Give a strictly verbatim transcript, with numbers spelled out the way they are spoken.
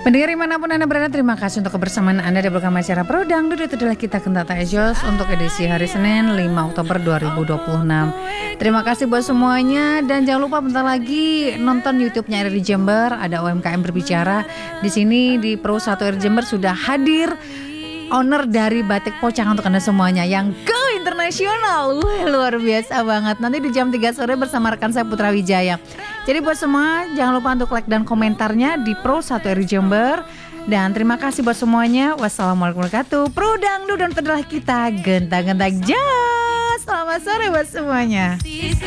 Pendengar dimanapun Anda berada, terima kasih untuk kebersamaan Anda di program acara Pro Dangdut. Itu adalah kita Kentata Ejos untuk edisi hari Senin lima Oktober dua ribu dua puluh enam. Terima kasih buat semuanya, dan jangan lupa bentar lagi nonton YouTube-nya R R I Jember, ada U M K M berbicara. Di sini di Pro satu R R I Jember sudah hadir owner dari Batik Pocang untuk Anda semuanya yang go internasional. Wah, luar biasa banget. Nanti di jam tiga sore bersama rekan saya Putra Wijaya. Jadi buat semua jangan lupa untuk like dan komentarnya di Pro satu R R I Jember. Dan terima kasih buat semuanya. Wassalamualaikum warahmatullahi wabarakatuh. Pro Dangdut dan adalah kita gentang-gentang jos. Selamat sore buat semuanya.